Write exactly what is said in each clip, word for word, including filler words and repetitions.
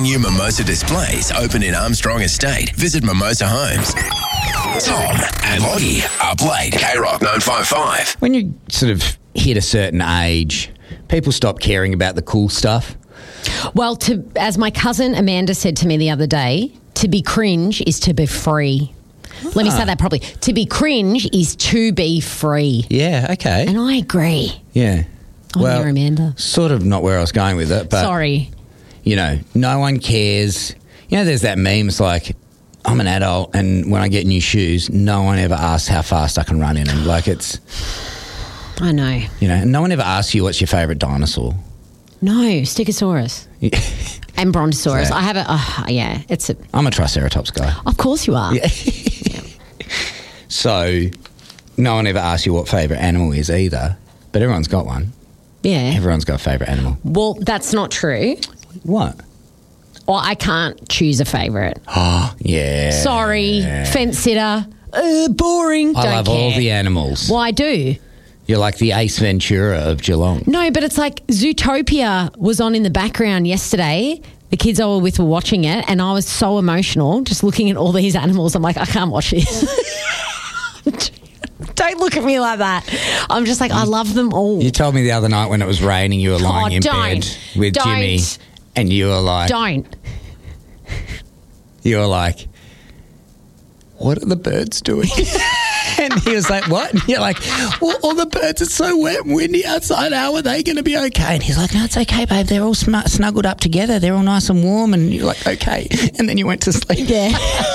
new Mimosa displays open in Armstrong Estate. Visit Mimosa Homes. Tom and Lottie up late. K-Rock nine five five. When you sort of hit a certain age, people stop caring about the cool stuff. Well, to as my cousin Amanda said to me the other day, to be cringe is to be free. Let me say that properly. To be cringe is to be free. Yeah, okay. And I agree. Yeah. I'm well, there, Amanda. Sort of not where I was going with it, but... Sorry. You know, no one cares. You know, there's that meme, it's like, I'm an adult and when I get new shoes, no one ever asks how fast I can run in them. Like it's... I know. You know, and no one ever asks you what's your favourite dinosaur. No, Stegosaurus. And Brontosaurus. Yeah. I have a... Oh, yeah, it's a... I'm a Triceratops guy. Of course you are. Yeah. So, no one ever asks you what favourite animal is either, but everyone's got one. Yeah. Everyone's got a favourite animal. Well, that's not true. What? Well, I can't choose a favourite. Oh, yeah. Sorry, fence sitter. Uh, boring. I Don't love care. all the animals. Well, I do. You're like the Ace Ventura of Geelong. No, but it's like Zootopia was on in the background yesterday. The kids I were with were watching it, and I was so emotional just looking at all these animals. I'm like, I can't watch this. Don't look at me like that. I'm just like, I love them all. You told me the other night when it was raining, you were lying Oh, in don't. bed with Don't. Jimmy, and you were like, Don't. you were like, what are the birds doing? And he was like, what? And you're like, well, all the birds are so wet and windy outside. How are they going to be okay? And he's like, no, it's okay, babe. They're all sm- snuggled up together. They're all nice and warm. And you're like, okay. And then you went to sleep. Yeah.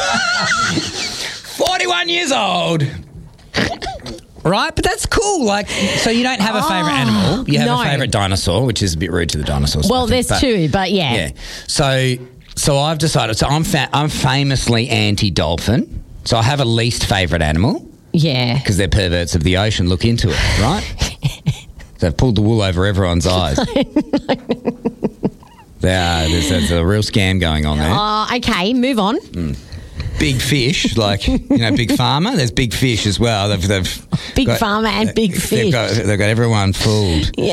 forty-one years old. Right? But that's cool. Like, so you don't have a favourite Oh, animal. You have no. a favourite dinosaur, which is a bit rude to the dinosaurs. Well, I think, there's but- two, but yeah. Yeah. So, so I've decided. So I'm fa- I'm famously anti-dolphin. So I have a least favourite animal. Yeah. Because they're perverts of the ocean. Look into it, right? They've pulled the wool over everyone's eyes. They are. There's, there's a real scam going on there. Oh, okay, move on. Mm. Big fish, like, you know, Big Pharma. There's Big Fish as well. They've, they've Big got, Pharma and Big they've Fish. Got, they've got everyone fooled. Yeah.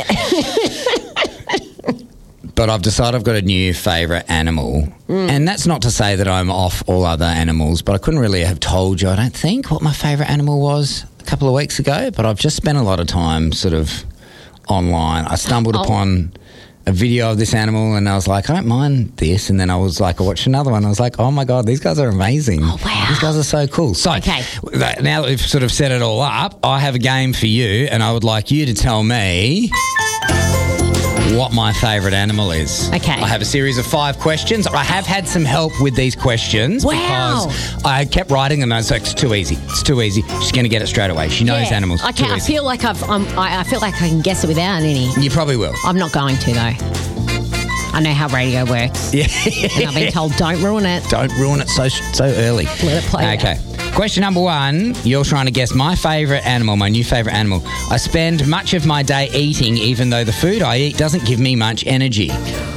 But I've decided I've got a new favourite animal. Mm. And that's not to say that I'm off all other animals, but I couldn't really have told you, I don't think, what my favourite animal was a couple of weeks ago. But I've just spent a lot of time sort of online. I stumbled oh. upon a video of this animal and I was like, I don't mind this. And then I was like, I watched another one. I was like, oh, my God, these guys are amazing. Oh, wow. These guys are so cool. So Okay. now that we've sort of set it all up, I have a game for you and I would like you to tell me what my favourite animal is. Okay. I have a series of five questions. I have had some help with these questions Wow. because I kept writing them and I was like, it's too easy. It's too easy. She's going to get it straight away. She knows Yeah. animals. Okay, Too I easy. feel like I've. Um, I, I feel like I can guess it without any. You probably will. I'm not going to though. I know how radio works. Yeah. And I've been told don't ruin it. Don't ruin it so so early. Let it play Okay. Question number one. You're trying to guess my favourite animal, my new favourite animal. I spend much of my day eating, even though the food I eat doesn't give me much energy.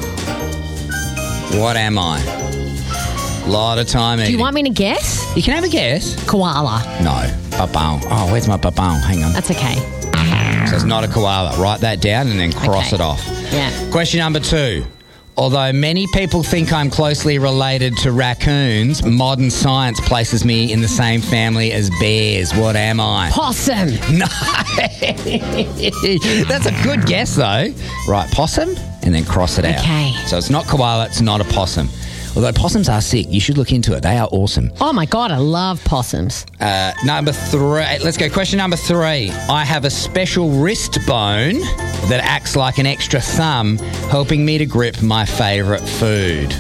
What am I? Lot of time Do eating. you want me to guess? You can have a guess. Koala. No. Babao. Oh, where's my babao? Hang on. That's okay. So it's not a koala. Write that down and then cross Okay. it off. Yeah. Question number two. Although many people think I'm closely related to raccoons, modern science places me in the same family as bears. What am I? Possum. No. That's a good guess, though. Right, possum, and then cross it out. Okay. So it's not koala, it's not a possum. Although possums are sick. You should look into it. They are awesome. Oh my God, I love possums. Uh, number three. Let's go. Question number three. I have a special wrist bone that acts like an extra thumb, helping me to grip my favourite food.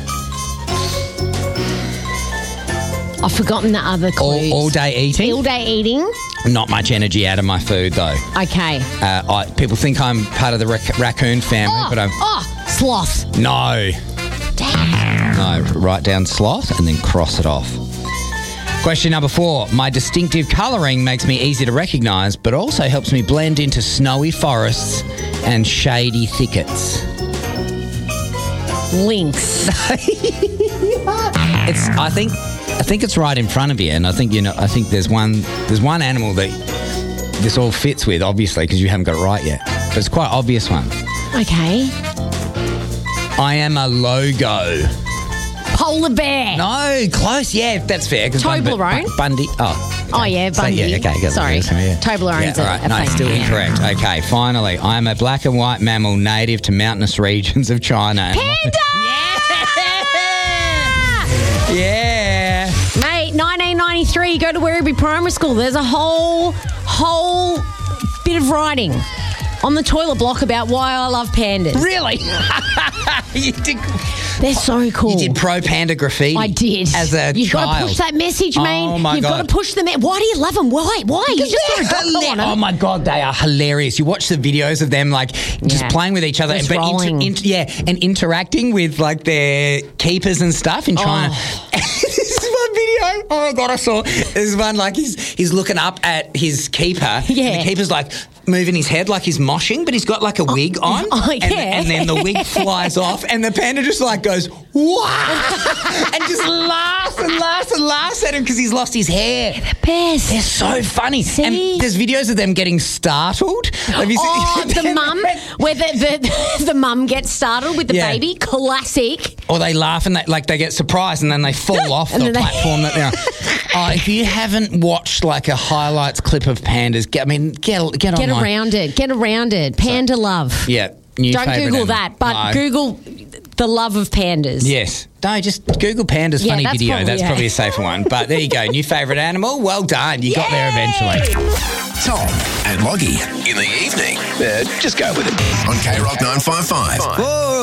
I've forgotten the other clues. All, all day eating. All day eating. Not much energy out of my food, though. Okay. Uh, I, people think I'm part of the rac- raccoon family, Oh, but I'm... oh, sloth. No. Damn. No, write down sloth and then cross it off. Question number four. My distinctive colouring makes me easy to recognise, but also helps me blend into snowy forests and shady thickets. Lynx. It's. I think. I think it's right in front of you, and I think you know. I think there's one. There's one animal that this all fits with, obviously, because you haven't got it right yet. But it's quite an obvious one. Okay. I am a logo. polar bear. No, close. Yeah, that's fair. 'cause Bun- Toblerone. Bun- Bundy. Oh. Oh, yeah, So, Bundy. yeah, okay. got the Sorry. rest of it, yeah. Toblerone's Yeah, a- all right. a No, fake still name. incorrect. Okay, finally. I'm a black and white mammal native to mountainous regions of China. Panda! Yeah! Yeah. Mate, nineteen ninety-three, you go to Werribee Primary School. There's a whole, whole bit of writing on the toilet block about why I love pandas. Really? you did. They're so cool. You did pro panda graffiti. I did. As a You've child. got to push that message, mate. Oh my You've God. got to push them. Why do you love them? Why? Why? You just They're throw a dot hila- on them. Oh my God, they are hilarious. You watch the videos of them like just Yeah. playing with each other, Just but rolling. inter- yeah, and interacting with like their keepers and stuff in China. This is one video. Oh my God, I saw there's one like he's he's looking up at his keeper. Yeah. And the keeper's like moving his head like he's moshing, but he's got like a wig on. oh, and, yeah. and then the wig flies off, and the panda just like goes wow, and just laughs and laughs and laughs at him because he's lost his hair. Best. They're so funny. See? And there's videos of them getting startled. Have you Oh, seen- the mum, where the, the, the mum gets startled with the Yeah. baby. Classic. Or they laugh and they, like they get surprised and then they fall off And the then they- platform that they're on. Oh, if you haven't watched like a highlights clip of pandas, get, I mean, get get, Get online. around it. Get around it. Panda love. Yeah. New Don't favourite Google animal. that, but No. Google the love of pandas. Yes. No, just Google Panda's Yeah, funny that's video. probably- That's yeah. probably a safer one. But there you go. New favourite animal. Well done. You got there eventually. Tom and Loggy in the evening. Uh, just go with it. On K Rock nine five five.